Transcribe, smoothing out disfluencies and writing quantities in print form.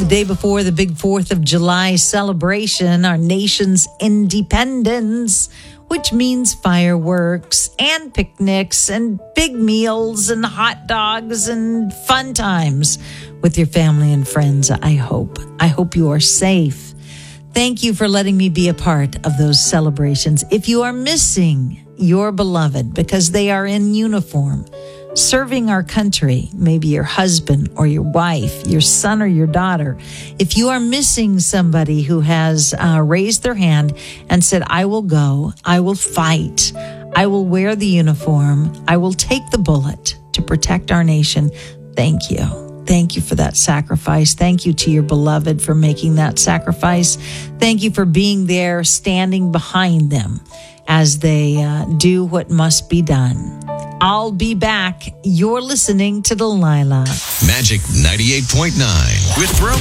the day before the big 4th of July celebration, our nation's independence, which means fireworks and picnics and big meals and hot dogs and fun times with your family and friends. I hope you are safe. Thank you for letting me be a part of those celebrations. If you are missing your beloved because they are in uniform, serving our country, maybe your husband or your wife, your son or your daughter, if you are missing somebody who has raised their hand and said, I will go, I will fight, I will wear the uniform, I will take the bullet to protect our nation, thank you. Thank you for that sacrifice. Thank you to your beloved for making that sacrifice. Thank you for being there, standing behind them as they do what must be done. I'll be back. You're listening to Delilah. Magic 98.9 with Throwback.